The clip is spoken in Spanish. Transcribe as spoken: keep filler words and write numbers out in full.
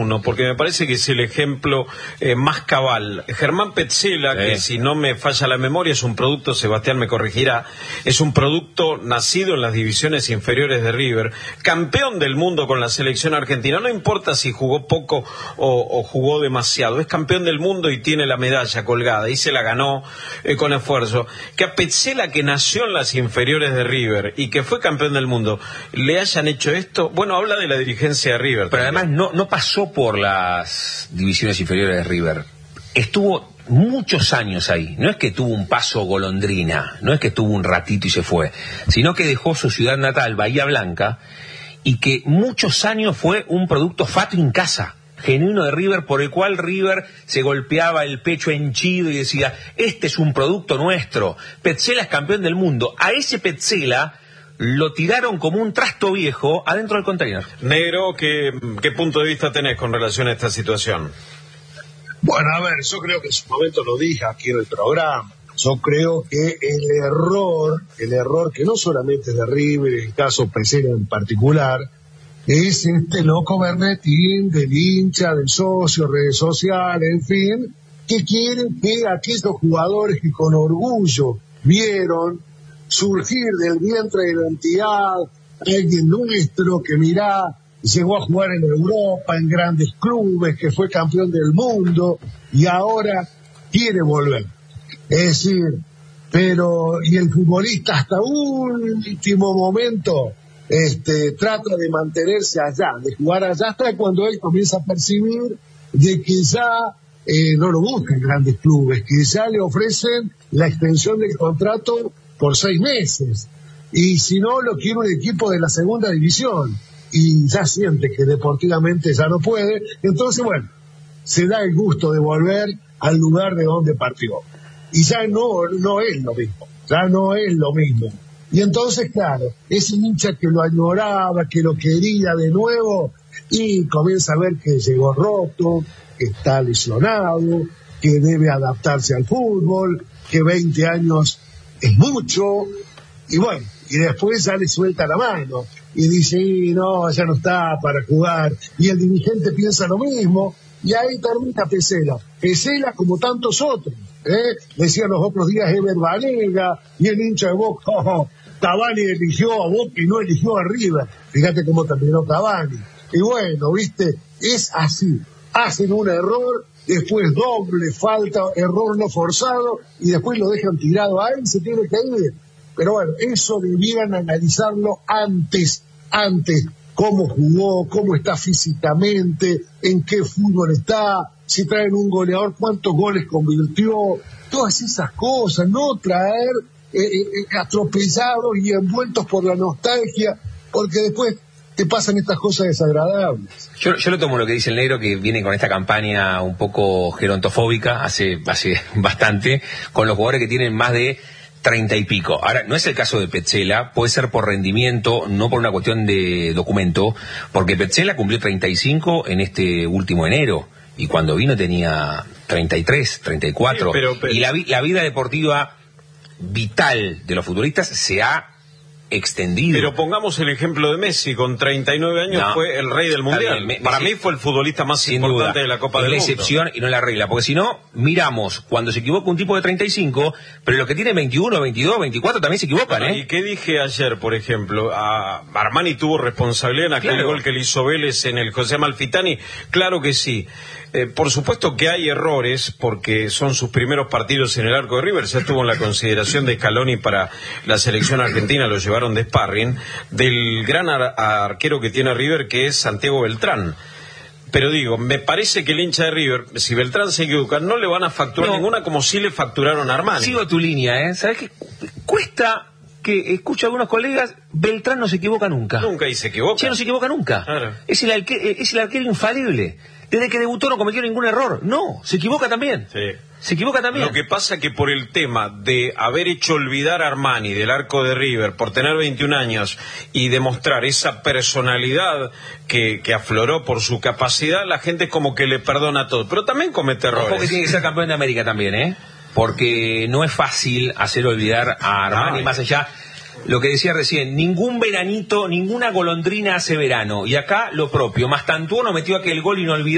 Uno, porque me parece que es el ejemplo eh, más cabal. Germán Petzela, sí. que si no me falla la memoria, es un producto, Sebastián me corregirá, es un producto nacido en las divisiones inferiores de River, campeón del mundo con la selección argentina, no importa si jugó poco o, o jugó demasiado, es campeón del mundo y tiene la medalla colgada, y se la ganó eh, con esfuerzo. Que a Petzela, que nació en las inferiores de River y que fue campeón del mundo, le hayan hecho esto, bueno, habla de la dirigencia de River. Pero también. además no, no pasó por las divisiones inferiores de River. Estuvo muchos años ahí. No es que tuvo un paso golondrina, no es que tuvo un ratito y se fue, sino que dejó su ciudad natal, Bahía Blanca, y que muchos años fue un producto fato en casa, genuino de River, por el cual River se golpeaba el pecho henchido y decía, este es un producto nuestro. Petzela es campeón del mundo. A ese Petzela lo tiraron como un trasto viejo adentro del container. Negro, ¿qué, qué punto de vista tenés con relación a esta situación? Bueno, a ver, yo creo que en su momento lo dije aquí en el programa. Yo creo que el error, el error que no solamente es de River, en el caso Petzela en particular, es este loco berretín del hincha, del socio, redes sociales, en fin, que quieren que aquellos jugadores que con orgullo vieron surgir del vientre de la entidad, alguien nuestro que mirá, llegó a jugar en Europa, en grandes clubes, que fue campeón del mundo, y ahora quiere volver. Es decir, pero, y el futbolista hasta último momento, este, trata de mantenerse allá, de jugar allá, hasta cuando él comienza a percibir de que ya eh, no lo buscan grandes clubes, que ya le ofrecen la extensión del contrato por seis meses, y si no, lo quiere un equipo de la segunda división, y ya siente que deportivamente ya no puede, entonces bueno, se da el gusto de volver al lugar de donde partió, y ya no, no es lo mismo, ya no es lo mismo, y entonces claro, ese hincha que lo añoraba, que lo quería de nuevo, y comienza a ver que llegó roto, que está lesionado, que debe adaptarse al fútbol, que veinte años es mucho, y bueno, y después ya le suelta la mano, y dice, y no, ya no está para jugar, y el dirigente piensa lo mismo, y ahí termina Petzela, Petzela como tantos otros, ¿eh? Decían los otros días Ever Banega, y el hincha de Boca, oh, Cavani eligió a Boca y no eligió a River, fíjate cómo terminó Cavani, y bueno, viste, es así, hacen un error, después doble falta, error no forzado, y después lo dejan tirado a él, se tiene que ir. Pero bueno, eso debieran analizarlo antes, antes, cómo jugó, cómo está físicamente, en qué fútbol está, si traen un goleador, cuántos goles convirtió, todas esas cosas, no traer eh, eh, atropellados y envueltos por la nostalgia, porque después te pasan estas cosas desagradables. Yo, yo lo tomo lo que dice el Negro, que viene con esta campaña un poco gerontofóbica hace, hace bastante, con los jugadores que tienen más de treinta y pico. Ahora, no es el caso de Petzela, puede ser por rendimiento, no por una cuestión de documento, porque Petzela cumplió treinta y cinco en este último enero, y cuando vino tenía treinta y tres, treinta y cuatro, sí, pero, pero... y la, la vida deportiva vital de los futbolistas se ha extendido. Pero pongamos el ejemplo de Messi, con treinta y nueve años no, fue el rey del mundial. Bien, Para Messi, mí fue el futbolista más importante duda, de la Copa del Mundo. Es la excepción y no la regla, porque si no, miramos cuando se equivoca un tipo de treinta y cinco, pero los que tienen veintiuno, veintidós, veinticuatro también se equivocan, bueno, ¿eh? ¿Y qué dije ayer, por ejemplo? A Armani tuvo responsabilidad en aquel claro. gol que le hizo Vélez en el José Amalfitani. Claro que sí. Eh, por supuesto que hay errores, porque son sus primeros partidos en el arco de River. Ya estuvo en la consideración de Scaloni para la selección argentina, lo llevaron de sparring, del gran ar arquero que tiene River, que es Santiago Beltrán. Pero digo, me parece que el hincha de River, si Beltrán se equivoca, no le van a facturar no. ninguna como si le facturaron a Armani. Sigo tu línea, ¿eh? ¿Sabes qué? Cuesta que, escucho a algunos colegas, Beltrán no se equivoca nunca. Nunca y se equivoca. Sí, no se equivoca nunca. Claro. Es el, es el arquero infalible. Desde que debutó no cometió ningún error. No, se equivoca también. Sí. Se equivoca también. Lo que pasa que por el tema de haber hecho olvidar a Armani del arco de River, por tener veintiún años y demostrar esa personalidad que, que afloró por su capacidad, la gente como que le perdona todo. Pero también comete errores. Porque tiene que ser campeón de América también, ¿eh? Porque no es fácil hacer olvidar a Armani, Ay. más allá... Lo que decía recién, ningún veranito, ninguna golondrina hace verano. Y acá lo propio, Mastantuono metió aquel gol inolvidable.